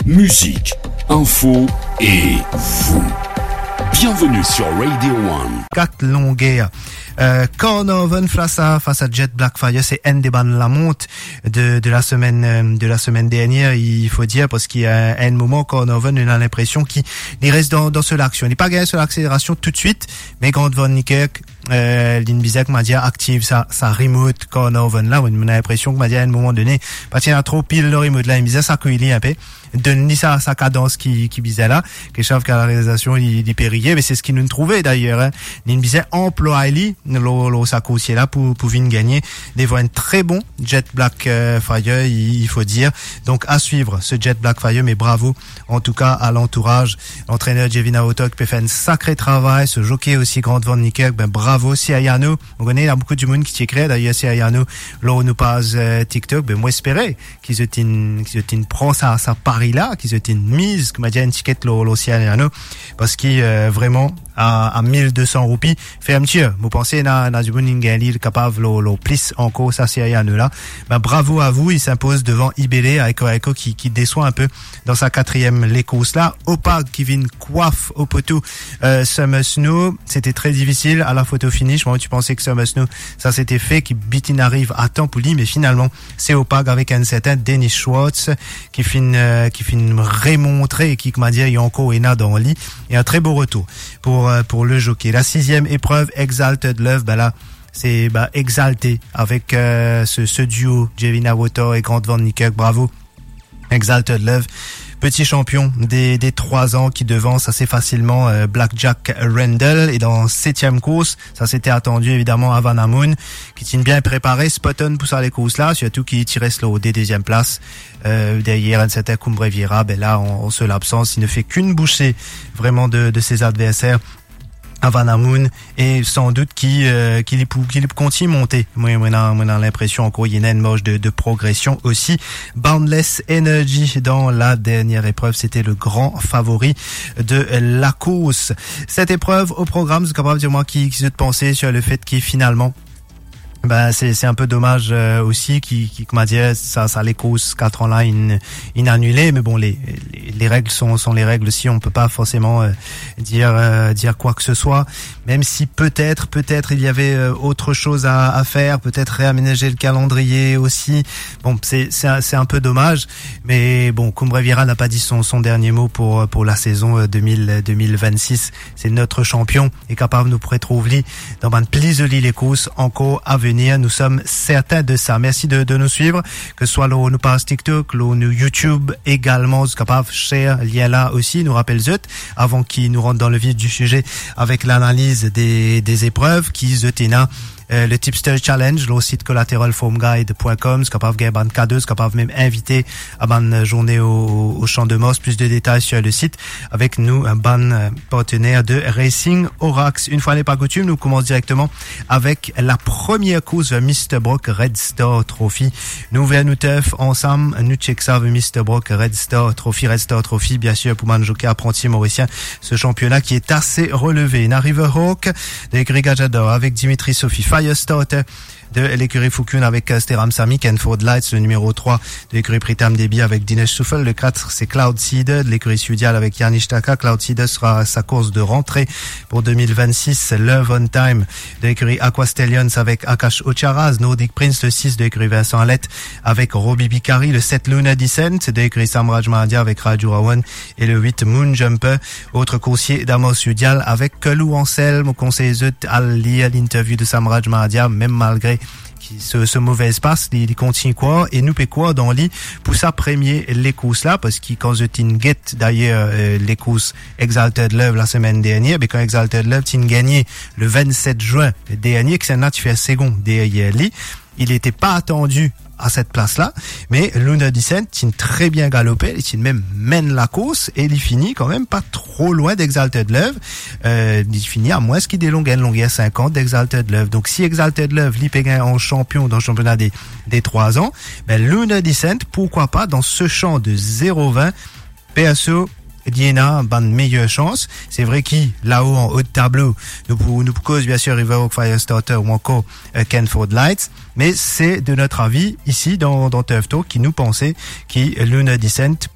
musique, info et vous. Bienvenue sur Radio One. 4 longueurs. Cornoven face à Jet Blackfire, c'est un des bandes la monte de la semaine dernière, il faut dire, parce qu'il y a un moment, Cornoven, on a l'impression qu'il reste dans ce l'action. Il n'est pas gagné sur l'accélération tout de suite, mais quand Van Niekerk, Lindbizek m'a dit active sa remote Cornoven là, on a l'impression que m'a dit à un moment donné, parce qu'il y a trop pile le remote là, il me disait ça qu'il un peu, donne sa cadence qui bisait là, que je savais qu'à la réalisation il périllait, mais c'est ce qu'il nous trouvait d'ailleurs, hein. Lindbizek emploie sa coursier là pour venir gagner devant un très bon Jet Blackfire, il faut dire. Donc à suivre ce Jet Blackfire, mais bravo en tout cas à l'entourage, l'entraîneur Jevina Otok peut faire un sacré travail, ce jockey aussi Grand Van Niekerk, ben bravo Siayano, on connaît, il y a beaucoup de monde qui t'écrit d'ailleurs Siayano, là on nous passe TikTok, ben moi espérais qu'ils prend sa pari là, qu'ils aient une mise, comme a dit une ticket lo Siayano, parce qu'il vraiment à 1200 roupies fait un petit vous pensez na du Boningali capable lo plus encore ça c'est Yann là, ben bravo à vous, il s'impose devant Ibele avec Oeko qui déçoit un peu dans sa quatrième les courses là. Opag qui vient coiffe au poteau Summer Snow, c'était très difficile à la photo finish. Moi tu pensais que Summer Snow ça s'était fait, qui bitin arrive à temps pour lui, mais finalement c'est Opag avec un certain Dennis Schwartz qui finit remontrer et qui m'a dit il y a encore Ena dans le lit, et un très beau retour pour le jockey. La 6e épreuve, Exalted Love, ben là c'est exalté avec ce duo Jevina Wotor et Grant Van Niekerk, bravo Exalted Love, petit champion des 3 ans qui devance assez facilement Blackjack Randall, et dans 7e course, ça s'était attendu évidemment à Van Amoun qui tient bien préparé, Spotton pour ça les courses là, surtout qui tirait slow des 2e place derrière un certain Cumbre Vieira, ben là en seule absence, il ne fait qu'une bouchée vraiment de ses adversaires à Van Amoun, et sans doute qu'il continue monter. Moi, on a l'impression encore, il y a une marge de progression aussi. Boundless Energy dans la dernière épreuve, c'était le grand favori de la course. Cette épreuve au programme, c'est capable de dire moi qui se penser sur le fait qu'il finalement c'est un peu dommage aussi qui comment dire ça les causes 4 ans là inannulé, mais bon les règles sont les règles aussi, on peut pas forcément dire quoi que ce soit, même si peut-être il y avait autre chose à faire, peut-être réaménager le calendrier aussi. Bon, c'est un peu dommage, mais bon, Cumbre Vieira n'a pas dit son dernier mot pour la saison 2026. C'est notre champion et capable nous retrouver dans un plaisir les courses encore à venir. Nous sommes certains de ça. Merci de nous suivre, que ce soit nous passe TikTok, nous YouTube également, capable share lien là aussi. Nous rappelle Zut avant qu'il nous rentre dans le vif du sujet avec l'analyse des épreuves qui Zutina. Le Tipster Challenge, le site collateralformguide.com, c'est capable de gagner ban cadeau, c'est capable même inviter à ban journée au Champ de Mos. Plus de détails sur le site avec nous, un ban partenaire de Racing Orax. Une fois n'est pas coutume, nous commençons directement avec la première course de Mr. Brock Red Star Trophy. Nous verrons nous teuf ensemble, nous check ça de Mr. Brock Red Star Trophy, bien sûr, pour man jockey apprenti mauricien, ce championnat qui est assez relevé. Na Riverhawk de Grigajador avec Dimitri Sophie, Firestarter de l'écurie Fukun avec Steram Sami, Kenford Lights, le numéro 3 de l'écurie Pritam Debi avec Dinesh Souffel, le 4 c'est Cloud Seeder de l'écurie Sudial avec Yanish Taka. Cloud Seeder sera sa course de rentrée pour 2026. Love on Time de l'écurie Aquastallions avec Akash Ocharaz, Nordic Prince, le 6 de l'écurie Vincent Alette avec Robbie Bikari, le 7 Luna Descent de l'écurie Samraj Mahadia avec Raju Rawan, et le 8 Moon Jumper, autre coursier d'Amos Sudial avec Lou Anselme. Au conseil à lire l'interview de Samraj Mahadia, même malgré ce mauvais espace, il continue quoi, et nous paie quoi dans lit pour sa premier les courses là, parce qu'il quand je get d'ailleurs les courses Exalted Love la semaine dernière, mais quand Exalted Love t'in gagné le 27 juin dernier, que c'est là tu fais second derrière lui, il était pas attendu à cette place-là, mais Luna Descent, il très bien galopé, il même mène la course, et il finit quand même pas trop loin d'Exalted Love, il finit à moins qu'il délongue une longueur 50 d'Exalted Love. Donc si Exalted Love l'y paye en champion dans le championnat des 3 ans, ben Luna Descent, pourquoi pas dans ce champ de 0,20, PSO Diana, bonne meilleure chance. C'est vrai qu'il, là-haut, en haut de tableau, nous cause, bien sûr, Riverhawk Firestarter ou encore Kenford Lights. Mais c'est de notre avis, ici, dans Turf Talk, qui nous pensait que Luna Descent